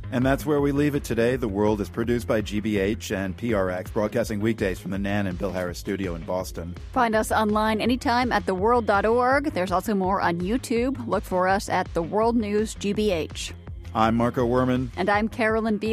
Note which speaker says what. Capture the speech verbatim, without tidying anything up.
Speaker 1: And that's where we leave it today. The World is produced by G B H and P R X, broadcasting weekdays from the Nan and Bill Harris studio in Boston.
Speaker 2: Find us online anytime at the world dot org. There's also more on YouTube. Look for us at The World News G B H.
Speaker 1: I'm Marco Werman.
Speaker 2: And I'm Carolyn Beal.